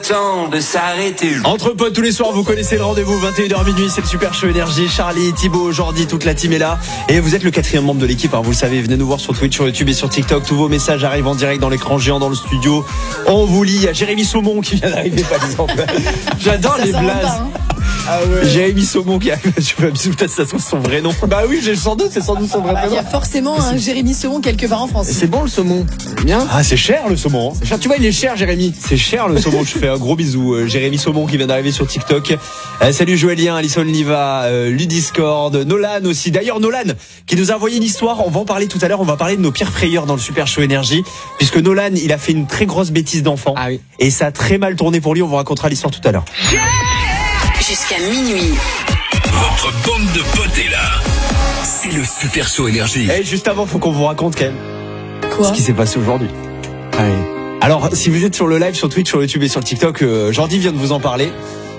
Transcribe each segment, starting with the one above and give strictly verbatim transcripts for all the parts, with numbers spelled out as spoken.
Temps de s'arrêter. Entre potes tous les soirs, vous connaissez le rendez-vous, vingt et une heures minuit, c'est le Super Show Énergie. Charlie, Thibaut, Jordi, toute la team est là. Et vous êtes le quatrième membre de l'équipe, hein, vous le savez, venez nous voir sur Twitch, sur YouTube et sur TikTok. Tous vos messages arrivent en direct dans l'écran géant dans le studio. On vous lit, il y a Jérémy Saumon qui vient d'arriver par exemple. J'adore ça les s'en blazes. va, hein. Ah ouais. Jérémy Saumon qui arrive, tu peux peut-être ça trouve son vrai nom. Bah oui, j'ai sans doute, c'est sans doute son vrai Bah, prénom. il y a forcément un Jérémy Saumon quelque part en France. C'est bon le saumon. Bien. Ah, c'est cher le saumon. C'est cher. Tu vois, il est cher, Jérémy. C'est cher le saumon. Je fais un gros bisou. Euh, Jérémy Saumon qui vient d'arriver sur TikTok. Euh, salut Joëlien, Alison Liva, euh, Ludiscord, Nolan aussi. D'ailleurs Nolan qui nous a envoyé une histoire. On va en parler tout à l'heure. On va parler de nos pires frayeurs dans le Super Show Énergie, puisque Nolan il a fait une très grosse bêtise d'enfant. Ah oui. Et ça a très mal tourné pour lui. On vous racontera l'histoire tout à l'heure. Jusqu'à minuit. Votre bande de potes est là. C'est le Super Show Énergie. Et juste avant, faut qu'on vous raconte quand même Quoi ce qui s'est passé aujourd'hui. Allez. Alors, si vous êtes sur le live, sur Twitch, sur YouTube et sur TikTok, euh, Jordi vient de vous en parler.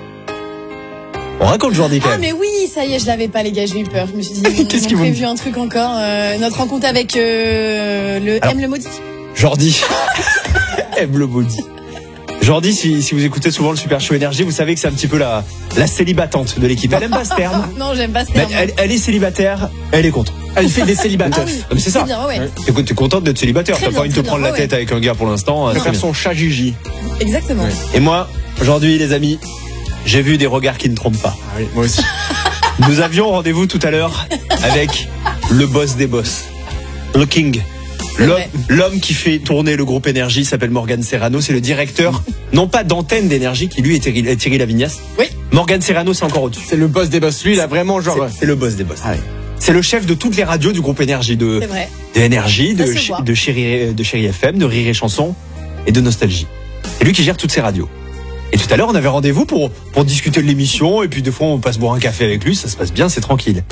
On raconte Jordi quand Ah même. mais oui, ça y est, je l'avais pas les gars, j'ai eu peur. Je me suis dit, ils Qu'est-ce ont qu'ils vont prévu un truc encore. euh, notre rencontre avec euh, le Alors- M le maudit. Jordi. Aime le maudit. Jordi, si, si vous écoutez souvent le Super Show Énergie, vous savez que c'est un petit peu la, la célibatante de l'équipe. Elle aime pas ce terme. Non, j'aime pas ce Mais terme. elle, elle est célibataire, elle est contente. Elle fait des célibataires. Ah oui, mais c'est ça. bien, ouais, ouais. T'es, t'es contente d'être célibataire, Très t'as bien, pas envie de te très prendre bien, la ouais, tête avec un gars pour l'instant. Elle euh, va très faire bien. son chat Gigi. Exactement. Ouais. Et moi, aujourd'hui les amis, j'ai vu des regards qui ne trompent pas. Ah oui, moi aussi. Nous avions rendez-vous tout à l'heure avec le boss des boss, le king. C'est L'homme, vrai. l'homme qui fait tourner le groupe Énergie s'appelle Morgan Serrano, c'est le directeur, non pas d'antenne d'Énergie, qui lui est Thierry, est Thierry Lavignas. Oui. Morgan Serrano, c'est encore au-dessus. C'est le boss des boss. Lui, il a vraiment genre. C'est, c'est le boss des boss. Ah oui. C'est le chef de toutes les radios du groupe Énergie, de, C'est vrai. d'Énergie, de, Ça se Ch- voit. de, Chéri, de Chéri F M, de Rire et Chanson et de Nostalgie. C'est lui qui gère toutes ces radios. Et tout à l'heure, on avait rendez-vous pour, pour discuter de l'émission, et puis des fois, on passe boire un café avec lui, ça se passe bien, c'est tranquille.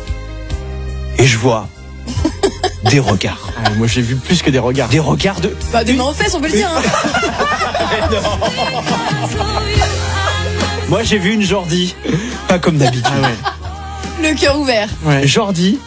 Et je vois des regards. Ah, moi, j'ai vu plus que des regards. Des regards de... Bah, des mains aux fesses, on peut le dire. Hein. Moi, j'ai vu une Jordi, pas comme d'habitude. Ah ouais. Le cœur ouvert. Ouais. Jordi,